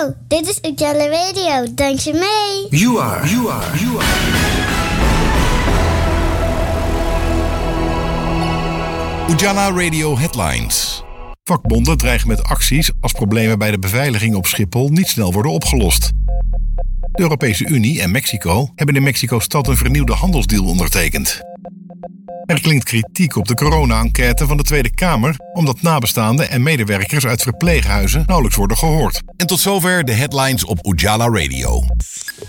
Hallo, dit is Ujala Radio. Dank je mee. You are. Ujala Radio Headlines. Vakbonden dreigen met acties als problemen bij de beveiliging op Schiphol niet snel worden opgelost. De Europese Unie en Mexico hebben in Mexico-stad een vernieuwde handelsdeal ondertekend. Er klinkt kritiek op de corona-enquête van de Tweede Kamer, omdat nabestaanden en medewerkers uit verpleeghuizen nauwelijks worden gehoord. En tot zover de headlines op Ujala Radio.